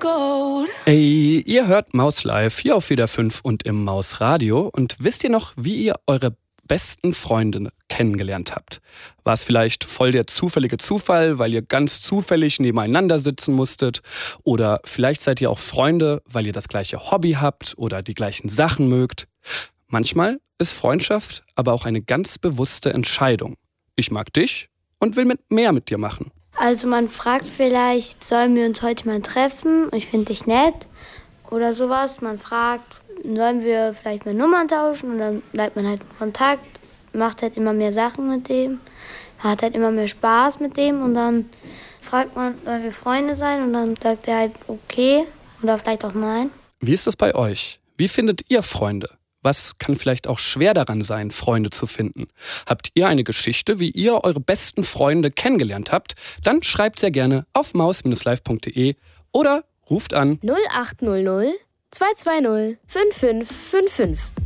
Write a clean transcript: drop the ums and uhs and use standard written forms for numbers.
Ey, ihr hört Maus Live hier auf WDR 5 und im Maus Radio. Und wisst ihr noch, wie ihr eure besten Freunde kennengelernt habt? War es vielleicht voll der zufällige Zufall, weil ihr ganz zufällig nebeneinander sitzen musstet? Oder vielleicht seid ihr auch Freunde, weil ihr das gleiche Hobby habt oder die gleichen Sachen mögt? Manchmal ist Freundschaft aber auch eine ganz bewusste Entscheidung. Ich mag dich und will mehr mit dir machen. Also man fragt vielleicht, sollen wir uns heute mal treffen? Ich finde dich nett oder sowas. Man fragt, sollen wir vielleicht mal Nummern tauschen? Und dann bleibt man halt in Kontakt, macht halt immer mehr Sachen mit dem, hat halt immer mehr Spaß mit dem und dann fragt man, sollen wir Freunde sein? Und dann sagt er halt okay oder vielleicht auch nein. Wie ist das bei euch? Wie findet ihr Freunde? Was kann vielleicht auch schwer daran sein, Freunde zu finden? Habt ihr eine Geschichte, wie ihr eure besten Freunde kennengelernt habt? Dann schreibt sehr gerne auf maus-live.de oder ruft an 0800 220 5555.